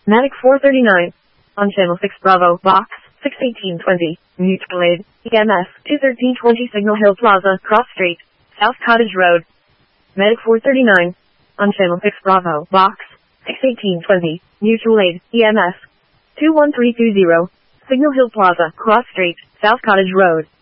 Matic 439. On channel 6 Bravo, box, 61820, neutral aid, EMS, 21320 Signal Hill Plaza, Cross Street, South Cottage Road. Medic 439. On channel 6 Bravo, box, 61820, neutral aid, EMS, 21320, Signal Hill Plaza, Cross Street, South Cottage Road.